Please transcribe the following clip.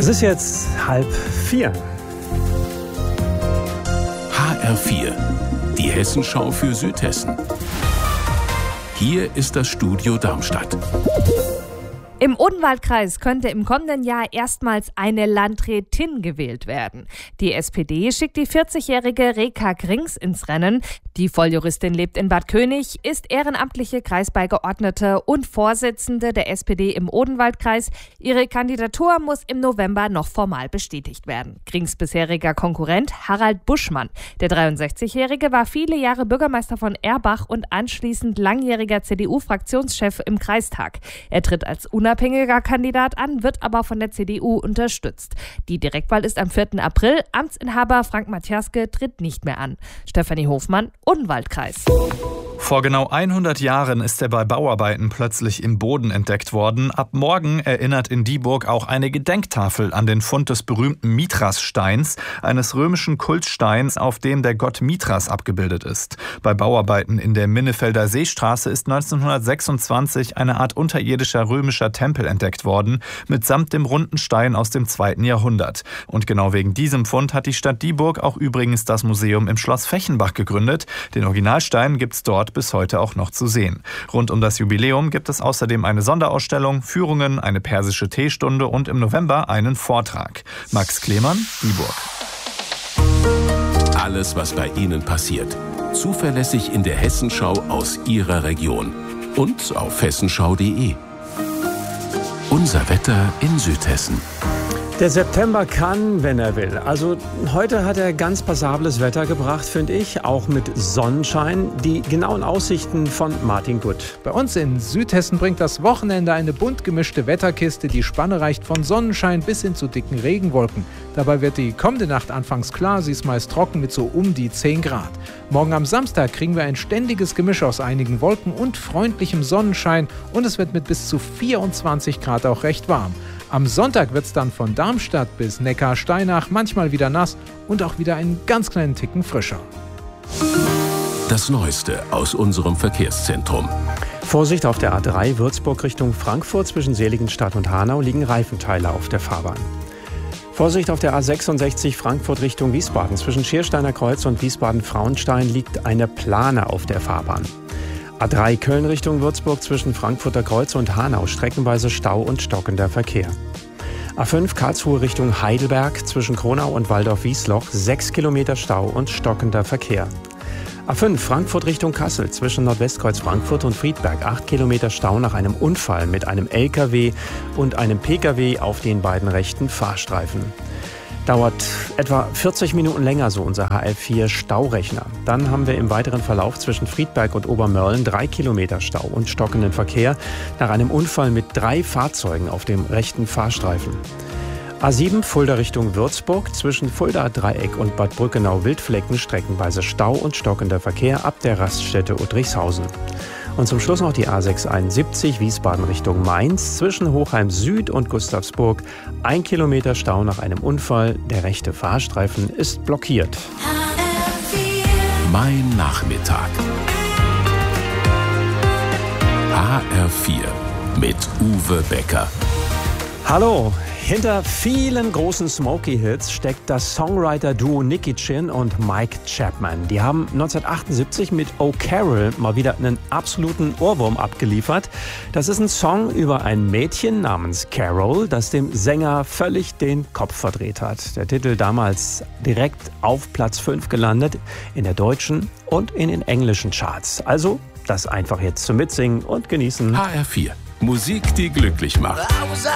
Es ist jetzt 3:30. HR4, die Hessenschau für Südhessen. Hier ist das Studio Darmstadt. Im Odenwaldkreis könnte im kommenden Jahr erstmals eine Landrätin gewählt werden. Die SPD schickt die 40-jährige Reka Grings ins Rennen. Die Volljuristin lebt in Bad König, ist ehrenamtliche Kreisbeigeordnete und Vorsitzende der SPD im Odenwaldkreis. Ihre Kandidatur muss im November noch formal bestätigt werden. Grings bisheriger Konkurrent Harald Buschmann. Der 63-jährige war viele Jahre Bürgermeister von Erbach und anschließend langjähriger CDU-Fraktionschef im Kreistag. Er tritt als unabhängiger Kandidat an, wird aber von der CDU unterstützt. Die Direktwahl ist am 4. April. Amtsinhaber Frank Matjaske tritt nicht mehr an. Stefanie Hofmann, Odenwaldkreis. Vor genau 100 Jahren ist er bei Bauarbeiten plötzlich im Boden entdeckt worden. Ab morgen erinnert in Dieburg auch eine Gedenktafel an den Fund des berühmten Mithras-Steins, eines römischen Kultsteins, auf dem der Gott Mithras abgebildet ist. Bei Bauarbeiten in der Minnefelder Seestraße ist 1926 eine Art unterirdischer römischer Tempel entdeckt worden, mitsamt dem runden Stein aus dem 2. Jahrhundert. Und genau wegen diesem Fund hat die Stadt Dieburg auch übrigens das Museum im Schloss Fechenbach gegründet. Den Originalstein gibt's dort bis heute auch noch zu sehen. Rund um das Jubiläum gibt es außerdem eine Sonderausstellung, Führungen, eine persische Teestunde und im November einen Vortrag. Max Klemann, Dieburg. Alles, was bei Ihnen passiert. Zuverlässig in der Hessenschau aus Ihrer Region. Und auf hessenschau.de. Unser Wetter in Südhessen. Der September kann, wenn er will. Also heute hat er ganz passables Wetter gebracht, finde ich, auch mit Sonnenschein. Die genauen Aussichten von Martin Gutt. Bei uns in Südhessen bringt das Wochenende eine bunt gemischte Wetterkiste. Die Spanne reicht von Sonnenschein bis hin zu dicken Regenwolken. Dabei wird die kommende Nacht anfangs klar, sie ist meist trocken mit so um die 10 Grad. Morgen am Samstag kriegen wir ein ständiges Gemisch aus einigen Wolken und freundlichem Sonnenschein und es wird mit bis zu 24 Grad auch recht warm. Am Sonntag wird es dann von Darmstadt bis Neckar-Steinach manchmal wieder nass und auch wieder einen ganz kleinen Ticken frischer. Das Neueste aus unserem Verkehrszentrum. Vorsicht auf der A3 Würzburg Richtung Frankfurt. Zwischen Seligenstadt und Hanau liegen Reifenteile auf der Fahrbahn. Vorsicht auf der A66 Frankfurt Richtung Wiesbaden. Zwischen Schiersteiner Kreuz und Wiesbaden-Frauenstein liegt eine Plane auf der Fahrbahn. A3 Köln Richtung Würzburg zwischen Frankfurter Kreuz und Hanau streckenweise Stau und stockender Verkehr. A5 Karlsruhe Richtung Heidelberg zwischen Kronau und Waldorf-Wiesloch 6 Kilometer Stau und stockender Verkehr. A5 Frankfurt Richtung Kassel zwischen Nordwestkreuz Frankfurt und Friedberg 8 Kilometer Stau nach einem Unfall mit einem LKW und einem PKW auf den beiden rechten Fahrstreifen. Dauert etwa 40 Minuten länger, so unser HR4 Staurechner. Dann haben wir im weiteren Verlauf zwischen Friedberg und Obermörlen 3 Kilometer Stau und stockenden Verkehr nach einem Unfall mit 3 Fahrzeugen auf dem rechten Fahrstreifen. A7 Fulda Richtung Würzburg zwischen Fulda Dreieck und Bad Brückenau-Wildflecken streckenweise Stau und stockender Verkehr ab der Raststätte Udrichshausen. Und zum Schluss noch die A671 Wiesbaden Richtung Mainz zwischen Hochheim Süd und Gustavsburg 1 Kilometer Stau nach einem Unfall. Der rechte Fahrstreifen ist blockiert. Mein Nachmittag. HR4 mit Uwe Becker. Hallo! Hinter vielen großen Smokey-Hits steckt das Songwriter-Duo Nicky Chinn und Mike Chapman. Die haben 1978 mit Oh Carol mal wieder einen absoluten Ohrwurm abgeliefert. Das ist ein Song über ein Mädchen namens Carol, das dem Sänger völlig den Kopf verdreht hat. Der Titel damals direkt auf Platz 5 gelandet in der deutschen und in den englischen Charts. Also das einfach jetzt zum Mitsingen und genießen. HR4, Musik, die glücklich macht.